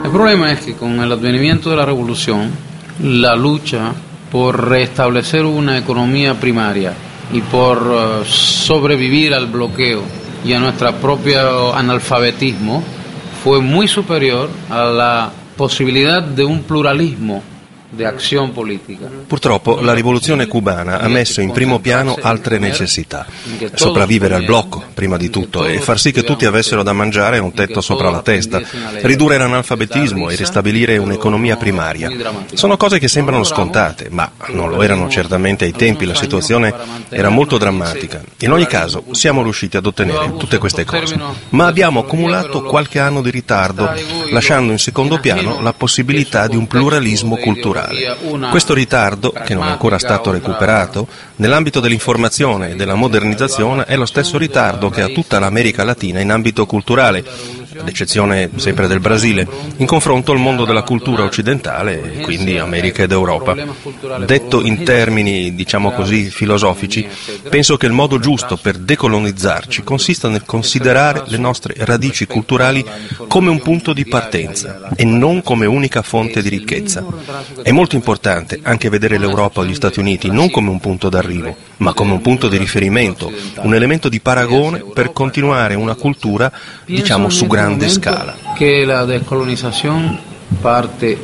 El problema es que con el advenimiento de la revolución, la lucha por restablecer una economía primaria y por sobrevivir al bloqueo y a nuestro propio analfabetismo fue muy superior a la possibilità di un pluralismo di azione politica. Purtroppo la rivoluzione cubana ha messo in primo piano altre necessità: sopravvivere al blocco, prima di tutto, e far sì che tutti avessero da mangiare e un tetto sopra la testa, ridurre l'analfabetismo e ristabilire un'economia primaria. Sono cose che sembrano scontate, ma non lo erano certamente ai tempi, la situazione era molto drammatica. In ogni caso siamo riusciti ad ottenere tutte queste cose, ma abbiamo accumulato qualche anno di ritardo, lasciando in secondo piano la possibilità di un pluralismo culturale. Questo ritardo, che non è ancora stato recuperato, nell'ambito dell'informazione e della modernizzazione è lo stesso ritardo che ha tutta l'America Latina in ambito culturale, ad eccezione sempre del Brasile, in confronto al mondo della cultura occidentale, e quindi America ed Europa. Detto in termini, diciamo così, filosofici, penso che il modo giusto per decolonizzarci consista nel considerare le nostre radici culturali come un punto di partenza e non come unica fonte di ricchezza. È molto importante anche vedere l'Europa o gli Stati Uniti non come un punto d'arrivo, ma come un punto di riferimento, un elemento di paragone per continuare una cultura, diciamo, su grande scala. Che la descolonización parte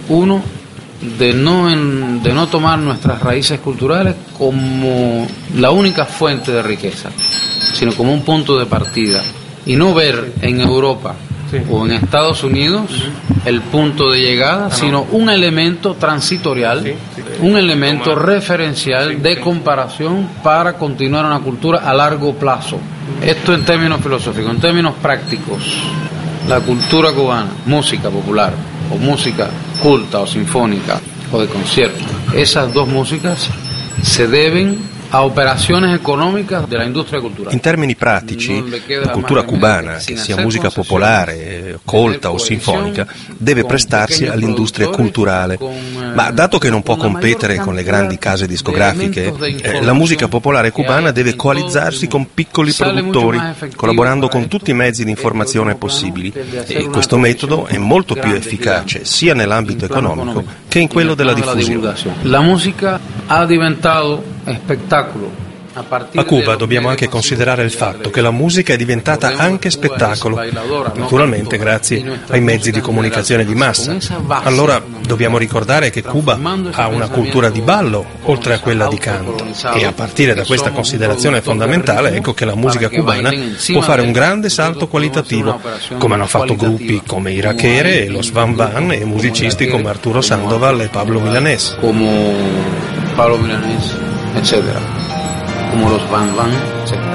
de no tomar nuestras raíces culturales como la única fuente de riqueza, sino como un punto de partida, y no ver en Europa o en Estados Unidos el punto de llegada, sino un elemento transitorial, un elemento referencial de comparación para continuar una cultura a largo plazo. Esto en términos filosóficos, en términos prácticos, la cultura cubana, música popular o música culta o sinfónica o de concierto, esas dos músicas se deben a operazioni economiche della industria culturale. In termini pratici, la cultura cubana, che sia musica popolare, colta o sinfonica, deve prestarsi all'industria culturale. Ma dato che non può competere con le grandi case discografiche, la musica popolare cubana deve coalizzarsi con piccoli produttori, collaborando con tutti i mezzi di informazione possibili. E questo metodo è molto più efficace sia nell'ambito economico che in quello della diffusione. La musica ha diventato spettacolo. A Cuba dobbiamo anche considerare il fatto che la musica è diventata anche spettacolo, naturalmente grazie ai mezzi di comunicazione di massa. Allora dobbiamo ricordare che Cuba ha una cultura di ballo oltre a quella di canto, e a partire da questa considerazione fondamentale ecco che la musica cubana può fare un grande salto qualitativo, come hanno fatto gruppi come i Raquere e los Van Van e musicisti come Arturo Sandoval e Pablo Milanés. Como Pablo Milanés, eccetera. Como los Van Van, etc.